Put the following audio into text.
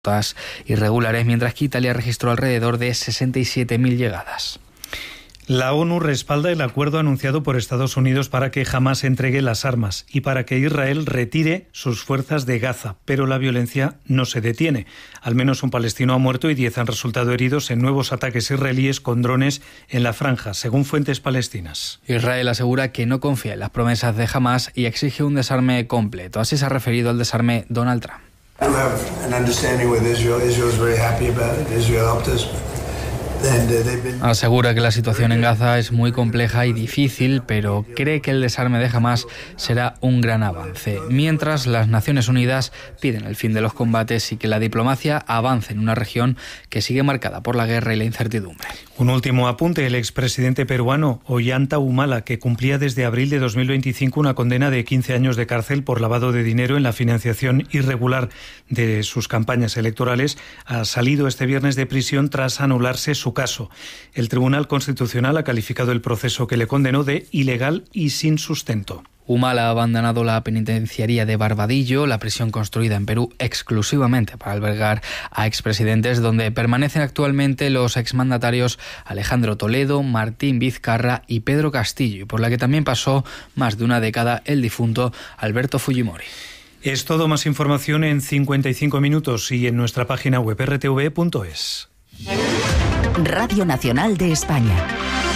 irregulares, mientras que Italia registró alrededor de 67.000 llegadas. La ONU respalda el acuerdo anunciado por Estados Unidos para que Hamás entregue las armas y para que Israel retire sus fuerzas de Gaza, pero la violencia no se detiene. Al menos un palestino ha muerto y 10 han resultado heridos en nuevos ataques israelíes con drones en la franja, según fuentes palestinas. Israel asegura que no confía en las promesas de Hamás y exige un desarme completo. Así se ha referido al desarme Donald Trump. Asegura que la situación en Gaza es muy compleja y difícil, pero cree que el desarme de Hamás será un gran avance. Mientras, las Naciones Unidas piden el fin de los combates y que la diplomacia avance en una región que sigue marcada por la guerra y la incertidumbre. Un último apunte: el expresidente peruano Ollanta Humala, que cumplía desde abril de 2025 una condena de 15 años de cárcel por lavado de dinero en la financiación irregular de sus campañas electorales, ha salido este viernes de prisión tras anularse su caso. El Tribunal Constitucional ha calificado el proceso que le condenó de ilegal y sin sustento. Humala ha abandonado la penitenciaría de Barbadillo, la prisión construida en Perú exclusivamente para albergar a expresidentes, donde permanecen actualmente los exmandatarios Alejandro Toledo, Martín Vizcarra y Pedro Castillo, y por la que también pasó más de una década el difunto Alberto Fujimori. Es todo. Más información en 55 minutos y en nuestra página web rtv.es. Radio Nacional de España.